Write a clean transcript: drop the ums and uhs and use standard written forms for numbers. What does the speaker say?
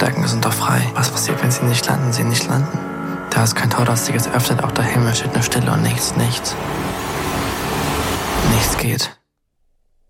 Triebwerken, sind doch frei. Was passiert, wenn sie nicht landen? Sie nicht landen. Da ist kein Tor, das sich jetzt öffnet, auch der Himmel steht nur Stille und nichts. Nichts geht.